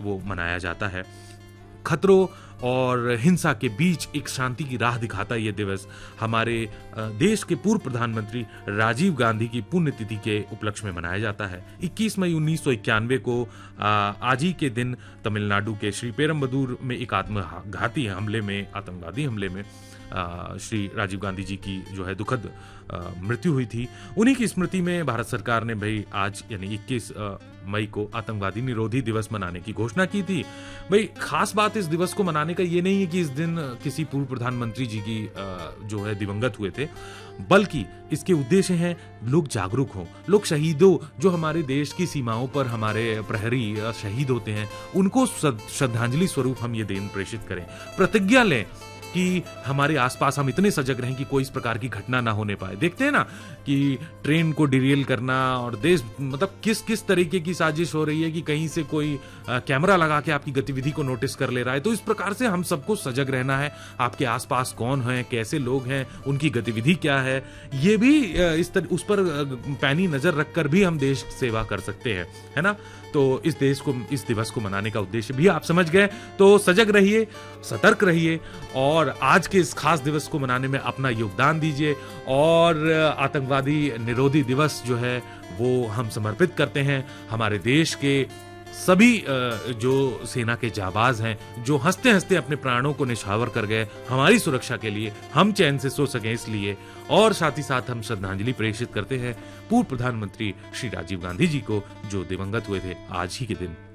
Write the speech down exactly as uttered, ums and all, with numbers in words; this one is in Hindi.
वो मनाया जाता है। खतरों और हिंसा के बीच एक शांति की राह दिखाता ये दिवस हमारे देश के पूर्व प्रधानमंत्री राजीव गांधी की पुण्यतिथि के उपलक्ष्य में मनाया जाता है। इक्कीस मई उन्नीस सौ इक्यानवे को आज ही के दिन तमिलनाडु के श्रीपेरम्बदूर में एक आत्मघाती हमले में आतंकवादी हमले में श्री राजीव गांधी जी की जो है दुखद मृत्यु हुई थी। उन्हीं की स्मृति में भारत सरकार ने भाई आज यानी इक्कीस मई को आतंकवादी निरोधी दिवस मनाने की घोषणा की थी। भाई खास बात इस दिवस को मनाने का ये नहीं है कि इस दिन किसी पूर्व प्रधानमंत्री जी की जो है दिवंगत हुए थे, बल्कि इसके उद्देश्य हैं लोग जागरूक हों, लोग शहीदों जो हमारे देश की सीमाओं पर हमारे प्रहरी शहीद होते हैं उनको श्रद्धांजलि स्वरूप हम ये दिन प्रेषित करें। प्रतिज्ञा लें कि हमारे आसपास हम इतने सजग रहें कि कोई इस प्रकार की घटना ना होने पाए। देखते हैं ना कि ट्रेन को डिरेल करना और देश मतलब किस किस तरीके की साजिश हो रही है कि कहीं से कोई आ, कैमरा लगा के आपकी गतिविधि को नोटिस कर ले रहा है। तो इस प्रकार से हम सबको सजग रहना है। आपके आसपास कौन है, कैसे लोग हैं, उनकी गतिविधि क्या है, ये भी इस तरह उस पर पैनी नजर रखकर भी हम देश सेवा कर सकते हैं, है ना। तो इस देश को इस दिवस को मनाने का उद्देश्य भी आप समझ गए। तो सजग रहिए, सतर्क रहिए और आज के इस खास दिवस को मनाने में अपना योगदान दीजिए। और आतंकवादी निरोधी दिवस जो है वो हम समर्पित करते हैं हमारे देश के सभी जो सेना के जाबाज हैं, जो हंसते हंसते अपने प्राणों को निछावर कर गए हमारी सुरक्षा के लिए, हम चैन से सो सकें इसलिए। और साथ ही साथ हम श्रद्धांजलि प्रेषित करते हैं पूर्व प्रधानमंत्री श्री राजीव गांधी जी को, जो दिवंगत हुए थे आज ही के दिन।